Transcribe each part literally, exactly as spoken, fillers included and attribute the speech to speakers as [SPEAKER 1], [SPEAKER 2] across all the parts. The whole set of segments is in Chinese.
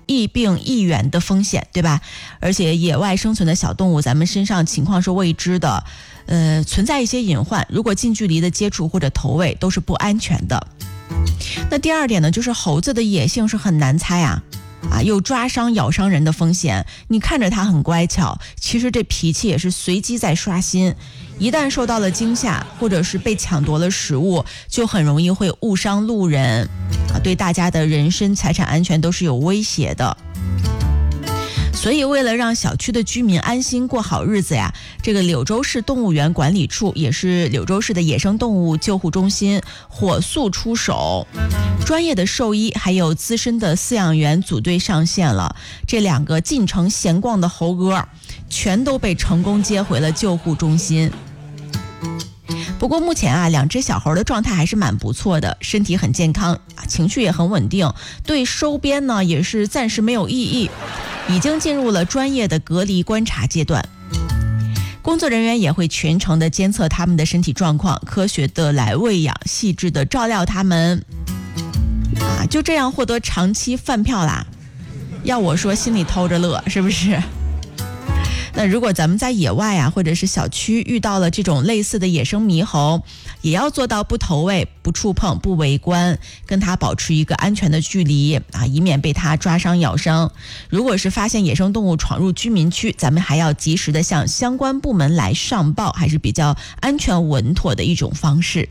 [SPEAKER 1] 易病易远的风险，对吧？而且野外生存的小动物，咱们身上情况是未知的，呃，存在一些隐患，如果近距离的接触或者投喂都是不安全的。那第二点呢，就是猴子的野性是很难猜啊。啊，有抓伤咬伤人的风险，你看着它很乖巧，其实这脾气也是随机在刷新，一旦受到了惊吓或者是被抢夺了食物，就很容易会误伤路人啊，对大家的人身财产安全都是有威胁的。所以为了让小区的居民安心过好日子呀，这个柳州市动物园管理处也是柳州市的野生动物救护中心火速出手，专业的兽医还有资深的饲养员组队上线了，这两个进城闲逛的猴哥全都被成功接回了救护中心。不过目前啊，两只小猴的状态还是蛮不错的，身体很健康，情绪也很稳定，对收编呢也是暂时没有异议，已经进入了专业的隔离观察阶段。工作人员也会全程的监测他们的身体状况，科学的来喂养，细致的照料他们啊，就这样获得长期饭票啦。要我说心里偷着乐，是不是？那如果咱们在野外啊，或者是小区遇到了这种类似的野生猕猴，也要做到不投喂、不触碰、不围观，跟它保持一个安全的距离啊，以免被它抓伤咬伤。如果是发现野生动物闯入居民区，咱们还要及时的向相关部门来上报，还是比较安全稳妥的一种方式。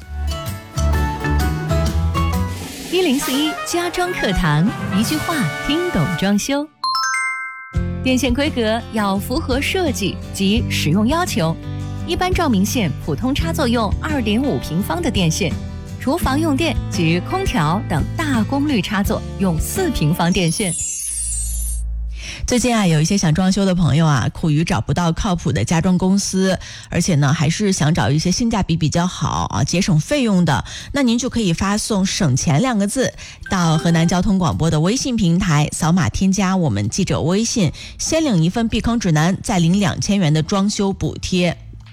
[SPEAKER 2] 一零四一家装课堂，一句话听懂装修。电线规格要符合设计及使用要求，一般照明线普通插座用 二点五 平方的电线，厨房用电及空调等大功率插座用四平方电线。
[SPEAKER 1] 最近啊，有一些想装修的朋友啊，苦于找不到靠谱的家装公司，而且呢，还是想找一些性价比比较好啊、节省费用的，那您就可以发送省钱两个字到河南交通广播的微信平台，扫码添加我们记者微信，先领一份避坑指南，再领两千元的装修补贴。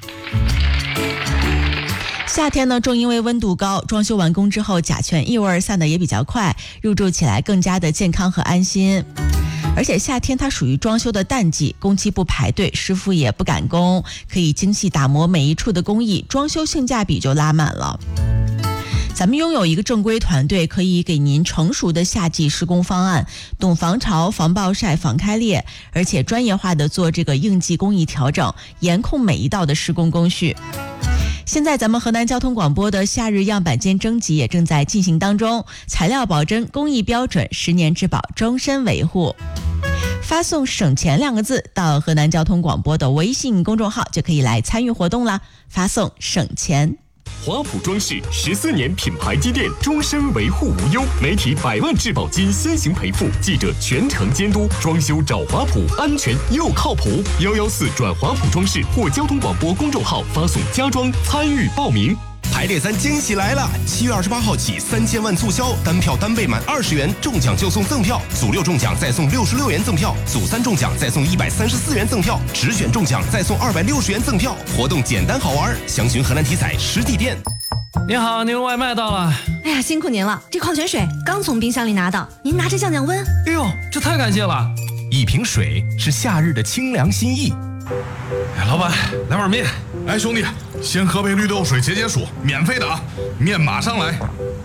[SPEAKER 1] 夏天呢，正因为温度高，装修完工之后甲醛异味散的也比较快，入住起来更加的健康和安心。而且夏天它属于装修的淡季，工期不排队，师傅也不赶工，可以精细打磨每一处的工艺，装修性价比就拉满了。咱们拥有一个正规团队，可以给您成熟的夏季施工方案，懂防潮、防暴晒、防开裂，而且专业化的做这个应季工艺调整，严控每一道的施工工序。现在咱们河南交通广播的夏日样板间征集也正在进行当中，材料保真，工艺标准，十年质保，终身维护。发送省钱两个字到河南交通广播的微信公众号，就可以来参与活动啦。发送省钱。
[SPEAKER 3] 华普装饰十四年品牌积淀，终身维护无忧，媒体百万质保金先行赔付，记者全程监督，装修找华普，安全又靠谱。幺幺四转华普装饰或交通广播公众号发送家装参与报名。
[SPEAKER 4] 排列三惊喜来了！七月二十八号起，三千万促销，单票单倍满二十元，中奖就送赠票；组六中奖再送六十六元赠票；组三中奖再送一百三十四元赠票；直选中奖再送二百六十元赠票。活动简单好玩，详询河南体彩实体店。
[SPEAKER 5] 您好，您外卖到了。
[SPEAKER 6] 哎呀，辛苦您了，这矿泉水刚从冰箱里拿到，您拿着降降温。
[SPEAKER 5] 哎呦，这太感谢了！
[SPEAKER 4] 一瓶水是夏日的清凉心意。
[SPEAKER 5] 哎，老板，来碗面。
[SPEAKER 7] 哎，兄弟，先喝杯绿豆水解解暑，免费的啊！面马上来。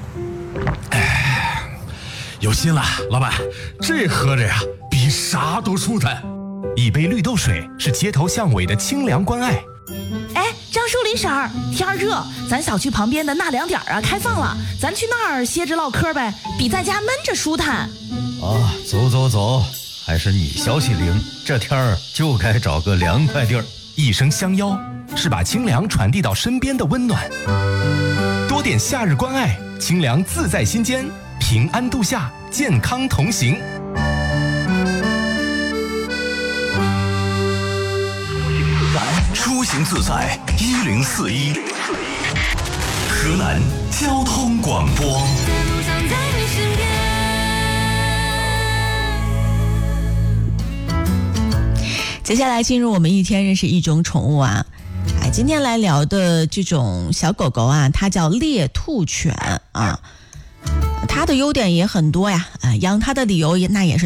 [SPEAKER 4] 哎，有心了，老板，这喝着呀，比啥都舒坦。一杯绿豆水是街头巷尾的清凉关爱。
[SPEAKER 6] 哎，张淑林婶儿，天儿热，咱小区旁边的纳凉点啊开放了，咱去那儿歇着唠嗑呗，比在家闷着舒坦。
[SPEAKER 8] 啊，走走走，还是你消息灵，这天儿就该找个凉快地儿。
[SPEAKER 4] 一声相邀，是把清凉传递到身边的温暖。多点夏日关爱，清凉自在心间，平安度夏，健康同行。
[SPEAKER 9] 出行自在一零四一，河南交通广播。
[SPEAKER 1] 接下来进入我们一天认识一种宠物啊，哎，今天来聊的这种小狗狗啊，它叫猎兔犬啊，它的优点也很多呀，啊，养它的理由也那也是。